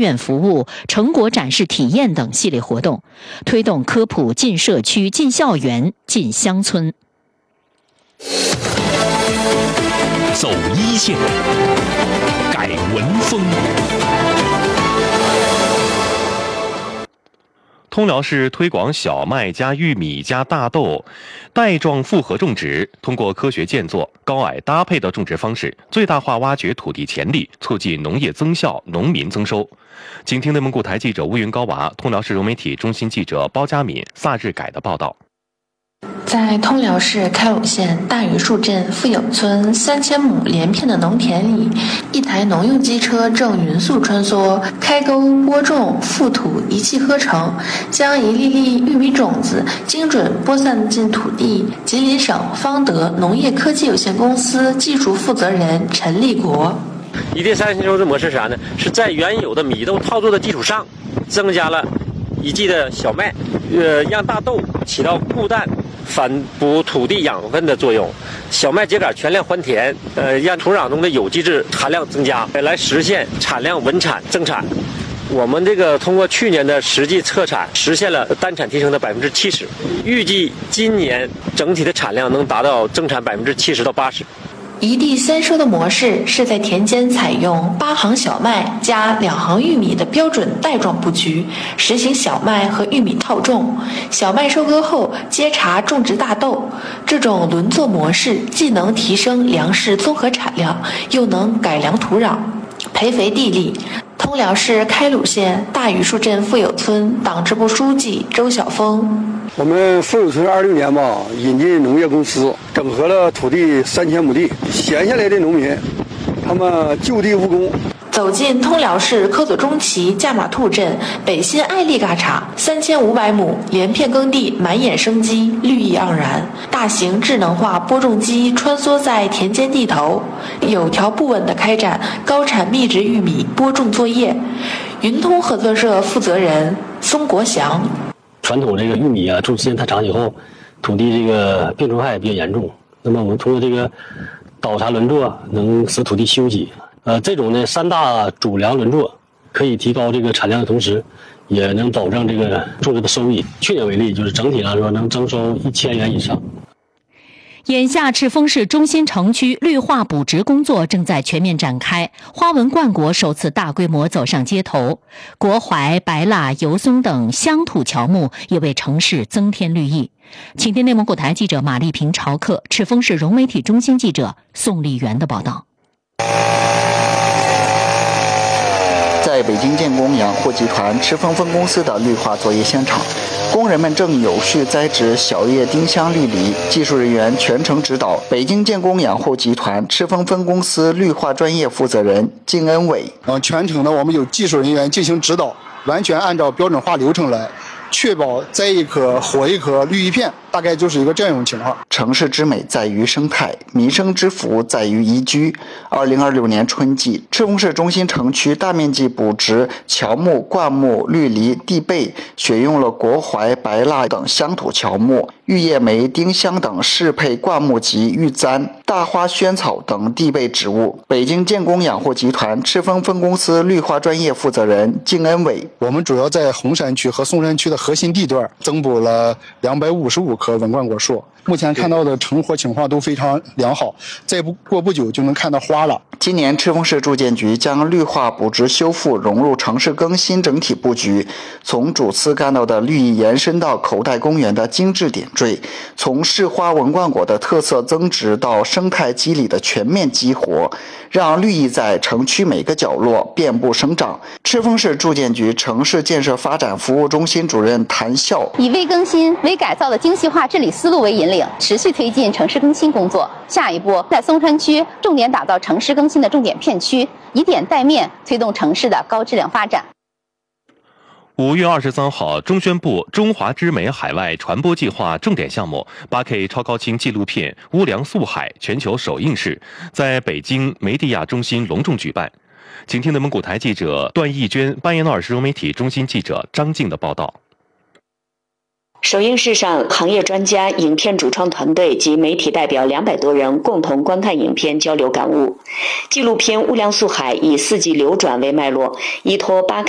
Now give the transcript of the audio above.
愿服务、成果展示体验等系列活动，推动科普进社区、进校园、进乡村。 走一线，改文风。通辽市推广小麦加玉米加大豆带状复合种植，通过科学间作、高矮搭配的种植方式，最大化挖掘土地潜力，促进农业增效、农民增收。请听内蒙古台记者乌云高娃、通辽市融媒体中心记者包佳敏、萨日改的报道。 在通辽市开鲁县大榆树镇富有村3000亩连片的农田里，一台农用机车正匀速穿梭，开沟、播种、覆土一气呵成，将一粒粒玉米种子精准播散进土地。吉林省方德农业科技有限公司技术负责人陈立国： 一地三星种植模式是啥呢？是在原有的米豆套作的基础上，增加了一季的小麦，让大豆起到固氮、反哺土地养分的作用，小麦秸秆全量还田，让土壤中的有机质含量增加，来实现产量稳产增产。我们这个通过去年的实际测产，实现了单产提升的70%，预计今年整体的产量能达到增产70%到80%。 一地三收的模式是在田间采用8行小麦加2行玉米的标准带状布局，实行小麦和玉米套种，小麦收割后接茬种植大豆。这种轮作模式既能提升粮食综合产量，又能改良土壤、培肥地力。通辽市开鲁县大榆树镇富有村党支部书记周晓峰： 我们富有村20年吧，引进农业公司，整合了土地3000亩地，闲下来的农民，他们就地务工。 走进通辽市科佐中旗架马兔镇北新爱丽嘎场，3500亩连片耕地满眼生机，绿意盎然。大型智能化播种机穿梭在田间地头，有条不紊地开展高产密植玉米播种作业。云通合作社负责人宋国祥： 传统这个玉米啊，种时间它长以后，土地这个病虫害比较严重。那么我们通过这个倒茬轮作，能使土地休息。这种呢3大主粮轮作，可以提高这个产量的同时，也能保证这个种植的收益。去年为例，就是整体来说能增收1000元以上。 眼下赤峰市中心城区绿化补植工作正在全面展开，花纹冠果首次大规模走上街头，国槐、白蜡、油松等乡土乔木也为城市增添绿意。请听内蒙古台记者马丽萍、朝克、赤峰市融媒体中心记者宋丽媛的报道。 在北京建工养护集团赤峰分公司的绿化作业现场，工人们正有序栽植小叶丁香绿篱，技术人员全程指导。北京建工养护集团赤峰分公司绿化专业负责人靳恩伟： 全程呢，我们有技术人员进行指导，完全按照标准化流程来，确保栽一棵活一棵绿一片，大概就是一个这样一种情况。 城市之美在于生态，民生之福在于宜居。2026年春季，赤峰市中心城区大面积补植乔木、灌木、绿篱、地被，选用了国槐、白蜡等乡土乔木，玉叶梅、丁香等适配灌木及玉簪、大花萱草等地被植物。北京建工养护集团赤峰分公司绿化专业负责人靳恩伟： 我们主要在红山区和松山区的核心地段增补了255棵文冠果树，目前看到的成活情况都非常良好，再过不久就能看到花了。 今年赤峰市住建局将绿化补植修复融入城市更新整体布局，从主次干道的绿意延伸到口袋公园的精致点缀，从市花文冠果的特色增值到生态肌理的全面激活，让绿意在城区每个角落遍布生长。赤峰市住建局城市建设发展服务中心主任谭笑： 以微更新、微改造的精细化治理思路为引领，持续推进城市更新工作。下一步，在松山区重点打造城市更新的重点片区，以点带面，推动城市的高质量发展。 5月23号，中宣部中华之美海外传播计划重点项目 8K 超高清纪录片《乌梁素海》全球首映式在北京梅地亚中心隆重举办。请听内蒙古台记者段义娟、巴彦淖尔市融媒体中心记者张静的报道。 首映式上，行业专家、影片主创团队及媒体代表200多人共同观看影片，交流感悟。纪录片《乌梁素海》以4季流转为脉络，依托8K